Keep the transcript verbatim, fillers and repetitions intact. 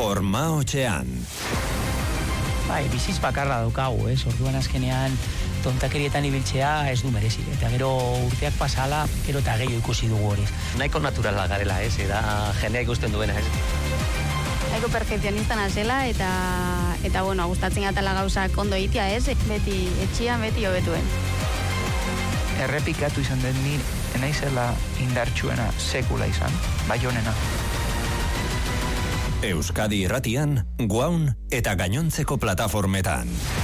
Horma hotxean. Bai, biziz bakarra daukagu, ez? Orduan azkenean tontakerietan ibiltzea ez du merezi. Eta gero urteak pasala, gero eta gehiago ikusi dugu hori. Nahiko naturala garela, ez? Eta jendea ikusten duena, ez? Nahiko perfekzionista nazela eta, eta bueno, gustatzen gatala gauzak ondo egitea, ez? Beti etxian, beti hobetuen. Errepikatu izan den ni, enaizela indartsuena sekula izan, bai honena. Euskadi Irratian, Guaun eta gainontzeko plataformetan.